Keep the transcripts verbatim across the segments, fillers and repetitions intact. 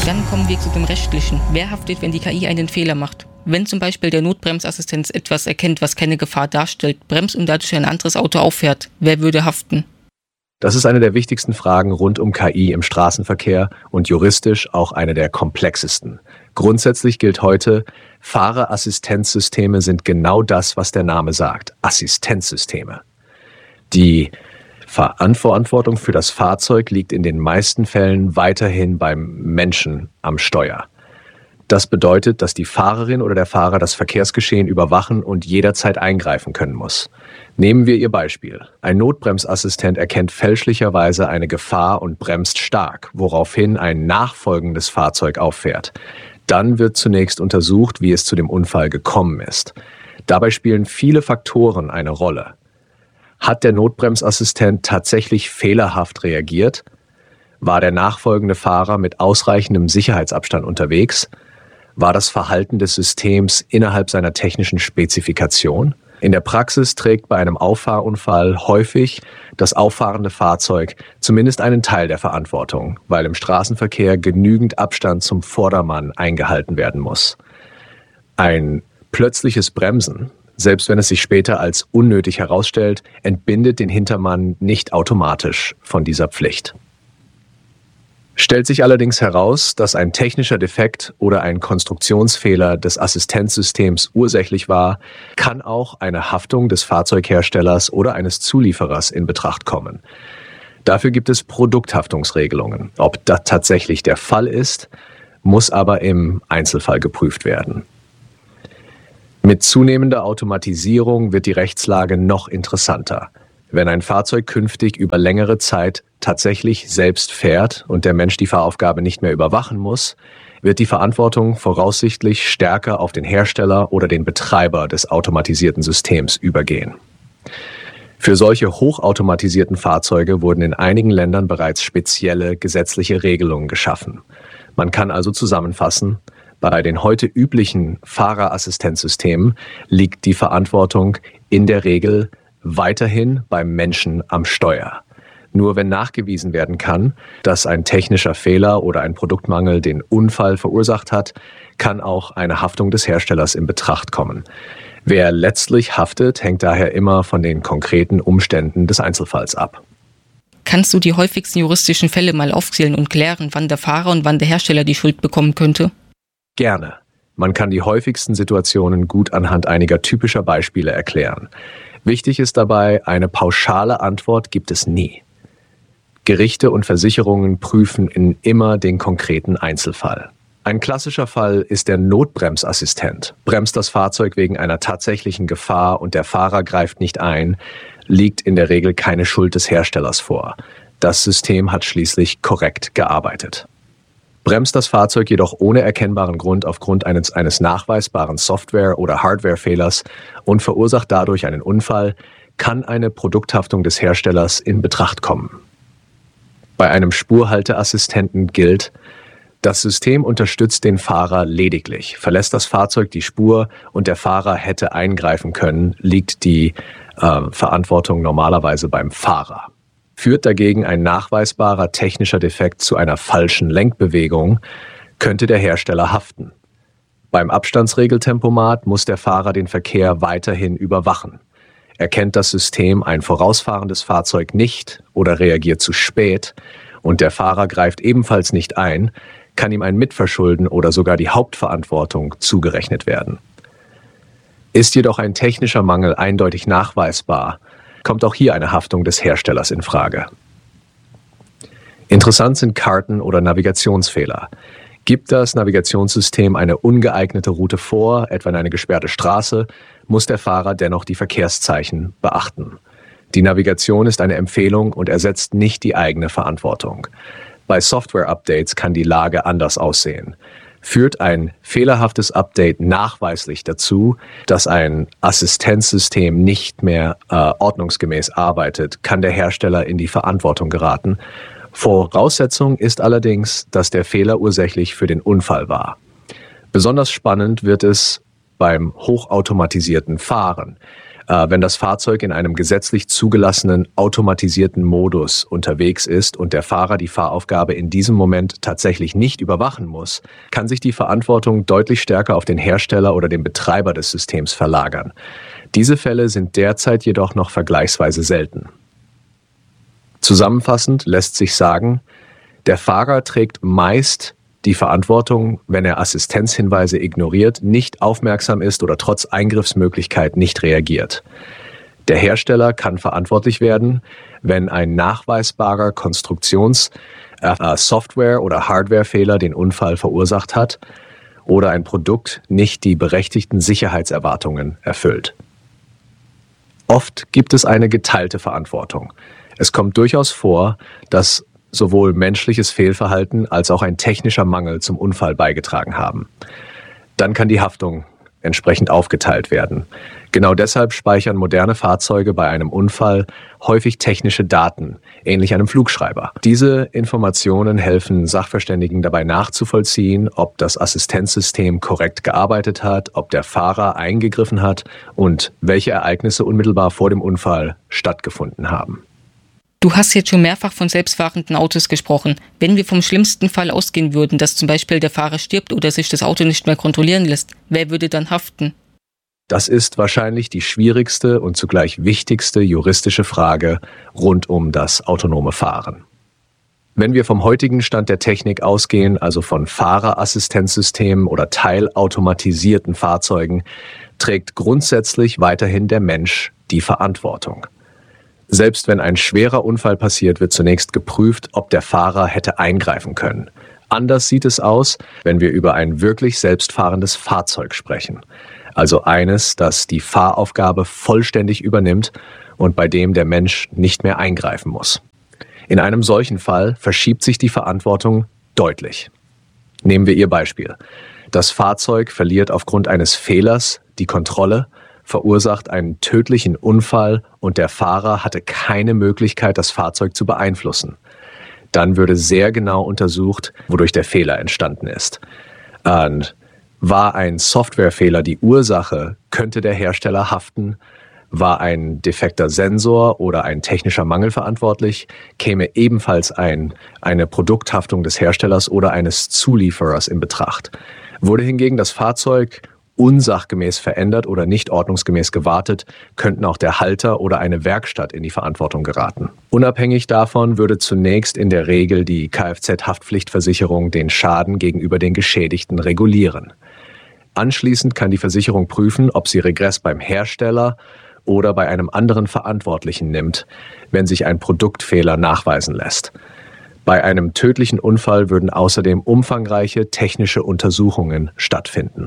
Dann kommen wir zu dem Rechtlichen. Wer haftet, wenn die K I einen Fehler macht? Wenn zum Beispiel der Notbremsassistent etwas erkennt, was keine Gefahr darstellt, bremst und dadurch ein anderes Auto auffährt, wer würde haften? Das ist eine der wichtigsten Fragen rund um K I im Straßenverkehr und juristisch auch eine der komplexesten. Grundsätzlich gilt heute, Fahrerassistenzsysteme sind genau das, was der Name sagt, Assistenzsysteme. Die Verantwortung für das Fahrzeug liegt in den meisten Fällen weiterhin beim Menschen am Steuer. Das bedeutet, dass die Fahrerin oder der Fahrer das Verkehrsgeschehen überwachen und jederzeit eingreifen können muss. Nehmen wir Ihr Beispiel. Ein Notbremsassistent erkennt fälschlicherweise eine Gefahr und bremst stark, woraufhin ein nachfolgendes Fahrzeug auffährt. Dann wird zunächst untersucht, wie es zu dem Unfall gekommen ist. Dabei spielen viele Faktoren eine Rolle. Hat der Notbremsassistent tatsächlich fehlerhaft reagiert? War der nachfolgende Fahrer mit ausreichendem Sicherheitsabstand unterwegs? War das Verhalten des Systems innerhalb seiner technischen Spezifikation? In der Praxis trägt bei einem Auffahrunfall häufig das auffahrende Fahrzeug zumindest einen Teil der Verantwortung, weil im Straßenverkehr genügend Abstand zum Vordermann eingehalten werden muss. Ein plötzliches Bremsen, selbst wenn es sich später als unnötig herausstellt, entbindet den Hintermann nicht automatisch von dieser Pflicht. Stellt sich allerdings heraus, dass ein technischer Defekt oder ein Konstruktionsfehler des Assistenzsystems ursächlich war, kann auch eine Haftung des Fahrzeugherstellers oder eines Zulieferers in Betracht kommen. Dafür gibt es Produkthaftungsregelungen. Ob das tatsächlich der Fall ist, muss aber im Einzelfall geprüft werden. Mit zunehmender Automatisierung wird die Rechtslage noch interessanter. Wenn ein Fahrzeug künftig über längere Zeit tatsächlich selbst fährt und der Mensch die Fahraufgabe nicht mehr überwachen muss, wird die Verantwortung voraussichtlich stärker auf den Hersteller oder den Betreiber des automatisierten Systems übergehen. Für solche hochautomatisierten Fahrzeuge wurden in einigen Ländern bereits spezielle gesetzliche Regelungen geschaffen. Man kann also zusammenfassen, bei den heute üblichen Fahrerassistenzsystemen liegt die Verantwortung in der Regel weiterhin beim Menschen am Steuer. Nur wenn nachgewiesen werden kann, dass ein technischer Fehler oder ein Produktmangel den Unfall verursacht hat, kann auch eine Haftung des Herstellers in Betracht kommen. Wer letztlich haftet, hängt daher immer von den konkreten Umständen des Einzelfalls ab. Kannst du die häufigsten juristischen Fälle mal aufzählen und klären, wann der Fahrer und wann der Hersteller die Schuld bekommen könnte? Gerne. Man kann die häufigsten Situationen gut anhand einiger typischer Beispiele erklären. Wichtig ist dabei, eine pauschale Antwort gibt es nie. Gerichte und Versicherungen prüfen in immer den konkreten Einzelfall. Ein klassischer Fall ist der Notbremsassistent. Bremst das Fahrzeug wegen einer tatsächlichen Gefahr und der Fahrer greift nicht ein, liegt in der Regel keine Schuld des Herstellers vor. Das System hat schließlich korrekt gearbeitet. Bremst das Fahrzeug jedoch ohne erkennbaren Grund aufgrund eines, eines nachweisbaren Software- oder Hardwarefehlers und verursacht dadurch einen Unfall, kann eine Produkthaftung des Herstellers in Betracht kommen. Bei einem Spurhalteassistenten gilt, das System unterstützt den Fahrer lediglich. Verlässt das Fahrzeug die Spur und der Fahrer hätte eingreifen können, liegt die äh, Verantwortung normalerweise beim Fahrer. Führt dagegen ein nachweisbarer technischer Defekt zu einer falschen Lenkbewegung, könnte der Hersteller haften. Beim Abstandsregeltempomat muss der Fahrer den Verkehr weiterhin überwachen. Erkennt das System ein vorausfahrendes Fahrzeug nicht oder reagiert zu spät und der Fahrer greift ebenfalls nicht ein, kann ihm ein Mitverschulden oder sogar die Hauptverantwortung zugerechnet werden. Ist jedoch ein technischer Mangel eindeutig nachweisbar, kommt auch hier eine Haftung des Herstellers in Frage. Interessant sind Karten- oder Navigationsfehler. Gibt das Navigationssystem eine ungeeignete Route vor, etwa in eine gesperrte Straße, muss der Fahrer dennoch die Verkehrszeichen beachten. Die Navigation ist eine Empfehlung und ersetzt nicht die eigene Verantwortung. Bei Software-Updates kann die Lage anders aussehen. Führt ein fehlerhaftes Update nachweislich dazu, dass ein Assistenzsystem nicht mehr äh, ordnungsgemäß arbeitet, kann der Hersteller in die Verantwortung geraten. Voraussetzung ist allerdings, dass der Fehler ursächlich für den Unfall war. Besonders spannend wird es beim hochautomatisierten Fahren. Äh, wenn das Fahrzeug in einem gesetzlich zugelassenen automatisierten Modus unterwegs ist und der Fahrer die Fahraufgabe in diesem Moment tatsächlich nicht überwachen muss, kann sich die Verantwortung deutlich stärker auf den Hersteller oder den Betreiber des Systems verlagern. Diese Fälle sind derzeit jedoch noch vergleichsweise selten. Zusammenfassend lässt sich sagen, der Fahrer trägt meist die Verantwortung, wenn er Assistenzhinweise ignoriert, nicht aufmerksam ist oder trotz Eingriffsmöglichkeit nicht reagiert. Der Hersteller kann verantwortlich werden, wenn ein nachweisbarer Konstruktions-, äh, Software- oder Hardwarefehler den Unfall verursacht hat oder ein Produkt nicht die berechtigten Sicherheitserwartungen erfüllt. Oft gibt es eine geteilte Verantwortung. Es kommt durchaus vor, dass sowohl menschliches Fehlverhalten als auch ein technischer Mangel zum Unfall beigetragen haben. Dann kann die Haftung entsprechend aufgeteilt werden. Genau deshalb speichern moderne Fahrzeuge bei einem Unfall häufig technische Daten, ähnlich einem Flugschreiber. Diese Informationen helfen Sachverständigen dabei nachzuvollziehen, ob das Assistenzsystem korrekt gearbeitet hat, ob der Fahrer eingegriffen hat und welche Ereignisse unmittelbar vor dem Unfall stattgefunden haben. Du hast jetzt schon mehrfach von selbstfahrenden Autos gesprochen. Wenn wir vom schlimmsten Fall ausgehen würden, dass zum Beispiel der Fahrer stirbt oder sich das Auto nicht mehr kontrollieren lässt, wer würde dann haften? Das ist wahrscheinlich die schwierigste und zugleich wichtigste juristische Frage rund um das autonome Fahren. Wenn wir vom heutigen Stand der Technik ausgehen, also von Fahrerassistenzsystemen oder teilautomatisierten Fahrzeugen, trägt grundsätzlich weiterhin der Mensch die Verantwortung. Selbst wenn ein schwerer Unfall passiert, wird zunächst geprüft, ob der Fahrer hätte eingreifen können. Anders sieht es aus, wenn wir über ein wirklich selbstfahrendes Fahrzeug sprechen. Also eines, das die Fahraufgabe vollständig übernimmt und bei dem der Mensch nicht mehr eingreifen muss. In einem solchen Fall verschiebt sich die Verantwortung deutlich. Nehmen wir Ihr Beispiel. Das Fahrzeug verliert aufgrund eines Fehlers die Kontrolle, verursacht einen tödlichen Unfall und der Fahrer hatte keine Möglichkeit, das Fahrzeug zu beeinflussen. Dann würde sehr genau untersucht, wodurch der Fehler entstanden ist. Und war ein Softwarefehler die Ursache, könnte der Hersteller haften. War ein defekter Sensor oder ein technischer Mangel verantwortlich, käme ebenfalls ein, eine Produkthaftung des Herstellers oder eines Zulieferers in Betracht. Wurde hingegen das Fahrzeug unsachgemäß verändert oder nicht ordnungsgemäß gewartet, könnten auch der Halter oder eine Werkstatt in die Verantwortung geraten. Unabhängig davon würde zunächst in der Regel die Kfz-Haftpflichtversicherung den Schaden gegenüber den Geschädigten regulieren. Anschließend kann die Versicherung prüfen, ob sie Regress beim Hersteller oder bei einem anderen Verantwortlichen nimmt, wenn sich ein Produktfehler nachweisen lässt. Bei einem tödlichen Unfall würden außerdem umfangreiche technische Untersuchungen stattfinden.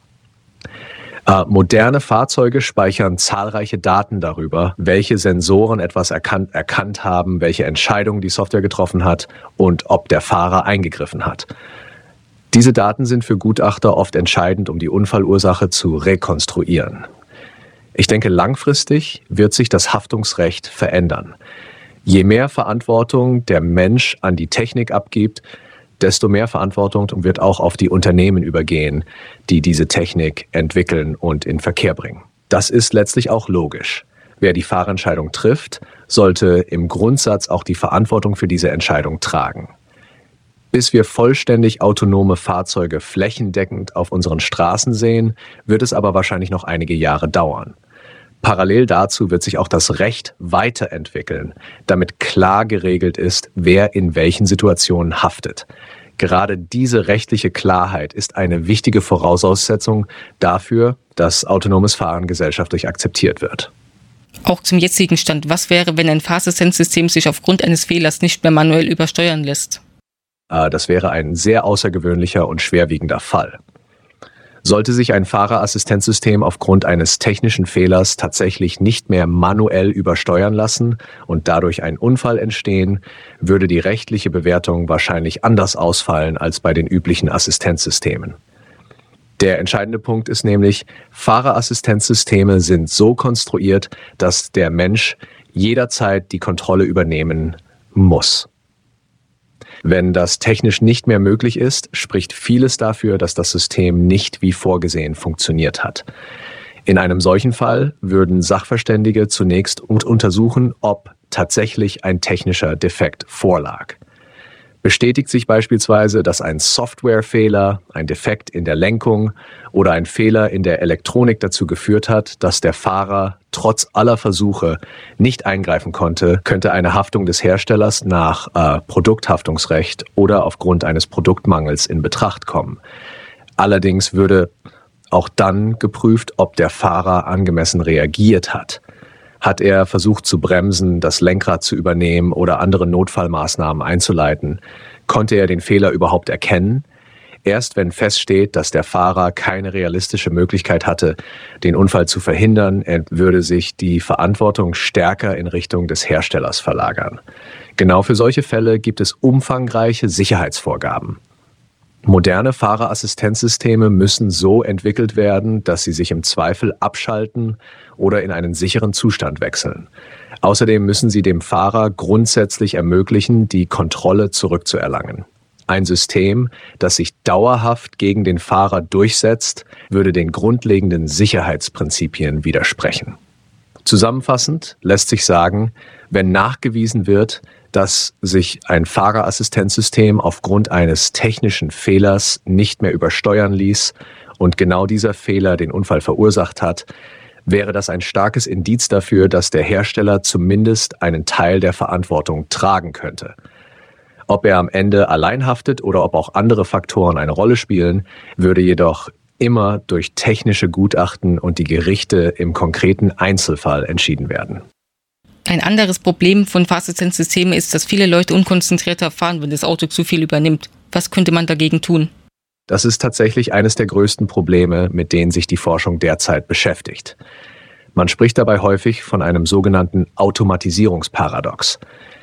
Äh, moderne Fahrzeuge speichern zahlreiche Daten darüber, welche Sensoren etwas erkannt, erkannt haben, welche Entscheidungen die Software getroffen hat und ob der Fahrer eingegriffen hat. Diese Daten sind für Gutachter oft entscheidend, um die Unfallursache zu rekonstruieren. Ich denke, langfristig wird sich das Haftungsrecht verändern. Je mehr Verantwortung der Mensch an die Technik abgibt, desto mehr Verantwortung wird auch auf die Unternehmen übergehen, die diese Technik entwickeln und in Verkehr bringen. Das ist letztlich auch logisch. Wer die Fahrentscheidung trifft, sollte im Grundsatz auch die Verantwortung für diese Entscheidung tragen. Bis wir vollständig autonome Fahrzeuge flächendeckend auf unseren Straßen sehen, wird es aber wahrscheinlich noch einige Jahre dauern. Parallel dazu wird sich auch das Recht weiterentwickeln, damit klar geregelt ist, wer in welchen Situationen haftet. Gerade diese rechtliche Klarheit ist eine wichtige Voraussetzung dafür, dass autonomes Fahren gesellschaftlich akzeptiert wird. Auch zum jetzigen Stand, was wäre, wenn ein Fahrassistenzsystem sich aufgrund eines Fehlers nicht mehr manuell übersteuern lässt? Das wäre ein sehr außergewöhnlicher und schwerwiegender Fall. Sollte sich ein Fahrerassistenzsystem aufgrund eines technischen Fehlers tatsächlich nicht mehr manuell übersteuern lassen und dadurch ein Unfall entstehen, würde die rechtliche Bewertung wahrscheinlich anders ausfallen als bei den üblichen Assistenzsystemen. Der entscheidende Punkt ist nämlich, Fahrerassistenzsysteme sind so konstruiert, dass der Mensch jederzeit die Kontrolle übernehmen muss. Wenn das technisch nicht mehr möglich ist, spricht vieles dafür, dass das System nicht wie vorgesehen funktioniert hat. In einem solchen Fall würden Sachverständige zunächst untersuchen, ob tatsächlich ein technischer Defekt vorlag. Bestätigt sich beispielsweise, dass ein Softwarefehler, ein Defekt in der Lenkung oder ein Fehler in der Elektronik dazu geführt hat, dass der Fahrer trotz aller Versuche nicht eingreifen konnte, könnte eine Haftung des Herstellers nach äh, Produkthaftungsrecht oder aufgrund eines Produktmangels in Betracht kommen. Allerdings würde auch dann geprüft, ob der Fahrer angemessen reagiert hat. Hat er versucht zu bremsen, das Lenkrad zu übernehmen oder andere Notfallmaßnahmen einzuleiten? Konnte er den Fehler überhaupt erkennen? Erst wenn feststeht, dass der Fahrer keine realistische Möglichkeit hatte, den Unfall zu verhindern, würde sich die Verantwortung stärker in Richtung des Herstellers verlagern. Genau für solche Fälle gibt es umfangreiche Sicherheitsvorgaben. Moderne Fahrerassistenzsysteme müssen so entwickelt werden, dass sie sich im Zweifel abschalten oder in einen sicheren Zustand wechseln. Außerdem müssen sie dem Fahrer grundsätzlich ermöglichen, die Kontrolle zurückzuerlangen. Ein System, das sich dauerhaft gegen den Fahrer durchsetzt, würde den grundlegenden Sicherheitsprinzipien widersprechen. Zusammenfassend lässt sich sagen, wenn nachgewiesen wird, dass sich ein Fahrerassistenzsystem aufgrund eines technischen Fehlers nicht mehr übersteuern ließ und genau dieser Fehler den Unfall verursacht hat, wäre das ein starkes Indiz dafür, dass der Hersteller zumindest einen Teil der Verantwortung tragen könnte. Ob er am Ende allein haftet oder ob auch andere Faktoren eine Rolle spielen, würde jedoch immer durch technische Gutachten und die Gerichte im konkreten Einzelfall entschieden werden. Ein anderes Problem von Fahrassistenzsystemen ist, dass viele Leute unkonzentrierter fahren, wenn das Auto zu viel übernimmt. Was könnte man dagegen tun? Das ist tatsächlich eines der größten Probleme, mit denen sich die Forschung derzeit beschäftigt. Man spricht dabei häufig von einem sogenannten Automatisierungsparadox.